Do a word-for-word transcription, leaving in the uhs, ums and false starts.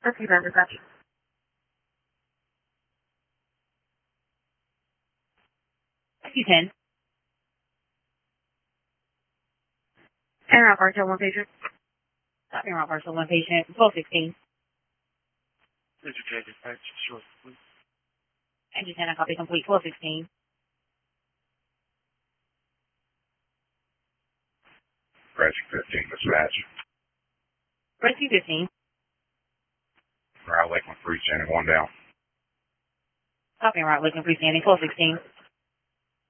Okay, then, dispatch. Rescue ten. En route parcel one patient. Copy route parcel one patient. twelve sixteen. Richard J. Dispatch, short, please. Engine ten, copy complete. twelve sixteen. Rescue fifteen, dispatch. Rescue fifteen. Route Lakeland three, standing one down. Copy route Lakeland three standing. twelve sixteen.